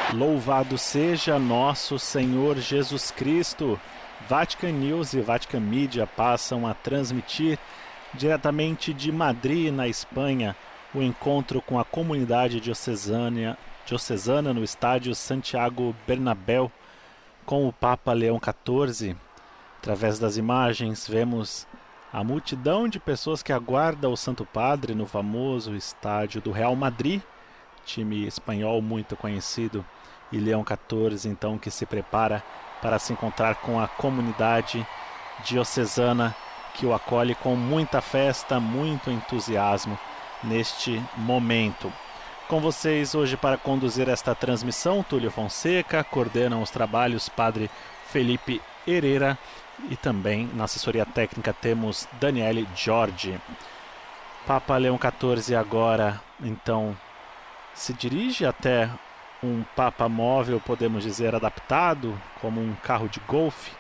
Louvado seja nosso Senhor Jesus Cristo. Vatican News e Vatican Media passam a transmitir diretamente de Madrid, na Espanha, o encontro com a comunidade diocesana no estádio Santiago Bernabéu com o Papa Leão XIV. Através das imagens vemos a multidão de pessoas que aguarda o Santo Padre no famoso estádio do Real Madrid, time espanhol muito conhecido, e Leão XIV então que se prepara para se encontrar com a comunidade diocesana que o acolhe com muita festa, muito entusiasmo neste momento. Com vocês hoje para conduzir esta transmissão, Túlio Fonseca, coordenam os trabalhos Padre Felipe Herrera e também na assessoria técnica temos Daniele Jorge. Papa Leão XIV agora então se dirige até um Papa móvel, podemos dizer, adaptado, como um carro de golfe,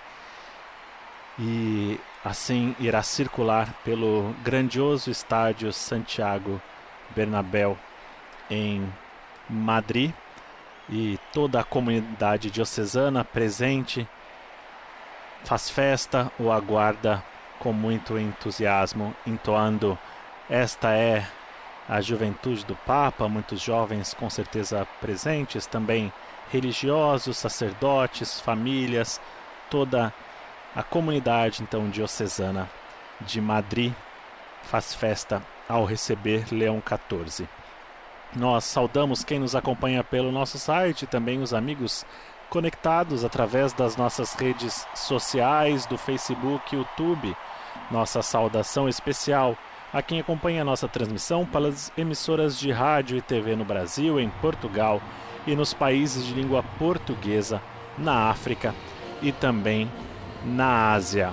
e assim irá circular pelo grandioso estádio Santiago Bernabéu em Madrid, e toda a comunidade diocesana presente faz festa, o aguarda com muito entusiasmo, entoando "Esta é a juventude do Papa", muitos jovens com certeza presentes, também religiosos, sacerdotes, famílias, toda a comunidade então diocesana de Madrid faz festa ao receber Leão XIV. Nós saudamos quem nos acompanha pelo nosso site, também os amigos conectados através das nossas redes sociais, do Facebook e YouTube. Nossa saudação especial a quem acompanha a nossa transmissão pelas emissoras de rádio e TV no Brasil, em Portugal e nos países de língua portuguesa, na África e também na Ásia.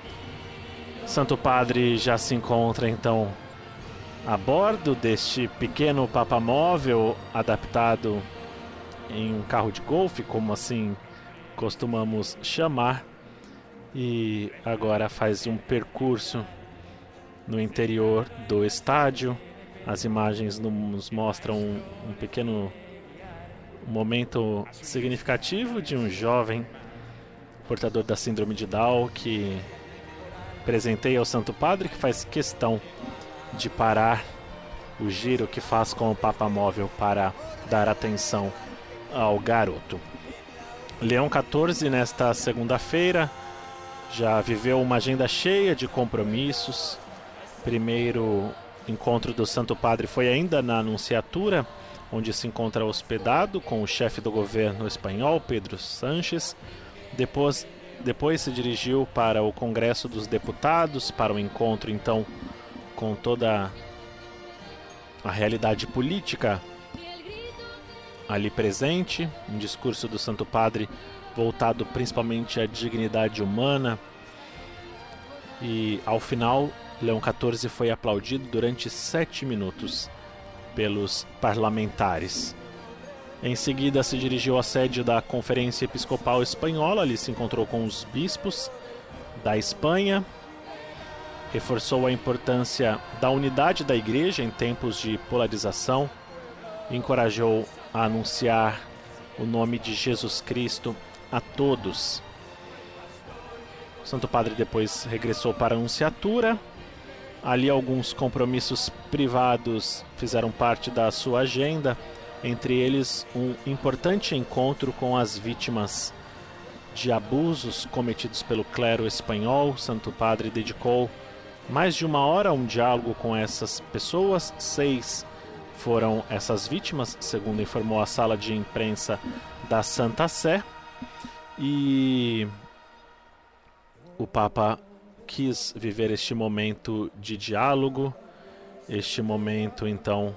Santo Padre já se encontra então a bordo deste pequeno Papa móvel adaptado em um carro de golfe, como assim costumamos chamar, e agora faz um percurso no interior do estádio. As imagens nos mostram um pequeno momento significativo de um jovem portador da síndrome de Down que presenteia ao Santo Padre, que faz questão de parar o giro que faz com o Papa móvel para dar atenção ao garoto. Leão XIV, nesta segunda-feira, já viveu uma agenda cheia de compromissos. Primeiro encontro do Santo Padre foi ainda na Anunciatura, onde se encontra hospedado com o chefe do governo espanhol, Pedro Sánchez. Depois se dirigiu para o Congresso dos Deputados, para o encontro então com toda a realidade política ali presente. Um discurso do Santo Padre voltado principalmente à dignidade humana. E ao final, Leão XIV foi aplaudido durante 7 minutos pelos parlamentares. Em seguida se dirigiu à sede da Conferência Episcopal Espanhola, ali se encontrou com os bispos da Espanha, reforçou a importância da unidade da Igreja em tempos de polarização, encorajou a anunciar o nome de Jesus Cristo a todos. O Santo Padre depois regressou para a Anunciatura. Ali alguns compromissos privados fizeram parte da sua agenda, entre eles um importante encontro com as vítimas de abusos cometidos pelo clero espanhol. O Santo Padre dedicou mais de 1 hora a um diálogo com essas pessoas. 6 foram essas vítimas, segundo informou a sala de imprensa da Santa Sé. E o Papa quis viver este momento de diálogo, este momento então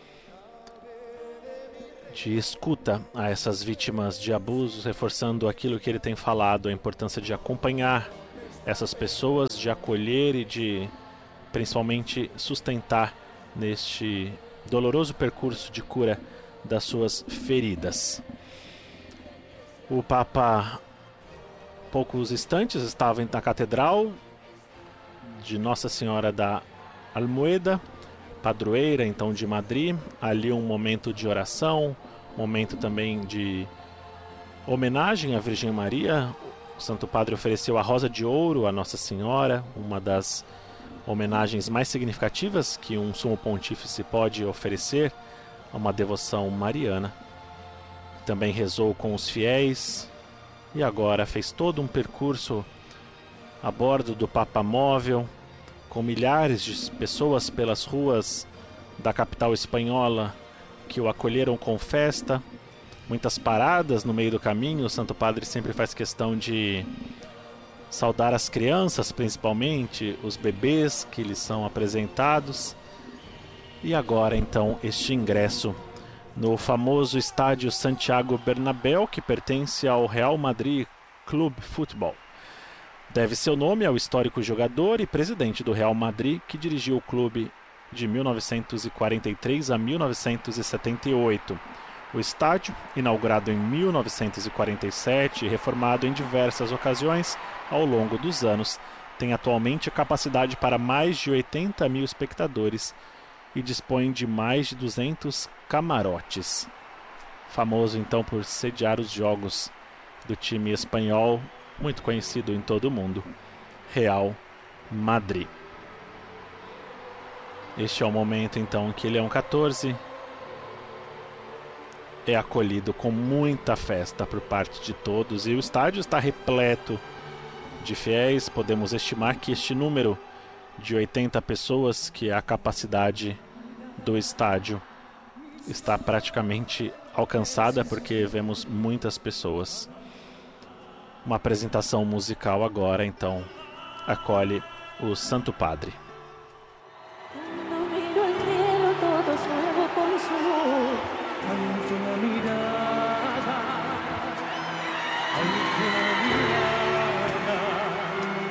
de escuta a essas vítimas de abusos, reforçando aquilo que ele tem falado, a importância de acompanhar essas pessoas, de acolher e de principalmente sustentar neste doloroso percurso de cura das suas feridas. O Papa, poucos instantes, estava na Catedral de Nossa Senhora da Almueda, padroeira então de Madrid. Ali um momento de oração, momento também de homenagem à Virgem Maria. O Santo Padre ofereceu a Rosa de Ouro à Nossa Senhora, uma das homenagens mais significativas que um sumo pontífice pode oferecer a uma devoção mariana. Também rezou com os fiéis e agora fez todo um percurso a bordo do Papa Móvel, com milhares de pessoas pelas ruas da capital espanhola que o acolheram com festa, muitas paradas no meio do caminho. O Santo Padre sempre faz questão de saudar as crianças, principalmente os bebês que lhes são apresentados. E agora então este ingresso no famoso estádio Santiago Bernabéu, que pertence ao Real Madrid Club Futebol. Deve seu nome ao histórico jogador e presidente do Real Madrid, que dirigiu o clube de 1943 a 1978. O estádio, inaugurado em 1947 e reformado em diversas ocasiões ao longo dos anos, tem atualmente capacidade para mais de 80 mil espectadores e dispõe de mais de 200 camarotes. Famoso então por sediar os jogos do time espanhol, muito conhecido em todo o mundo, Real Madrid. Este é o momento então que Leão XIV é acolhido com muita festa por parte de todos e o estádio está repleto de fiéis. Podemos estimar que este número de 80 pessoas, que é a capacidade do estádio, está praticamente alcançada, porque vemos muitas pessoas. Uma apresentação musical agora então acolhe o Santo Padre.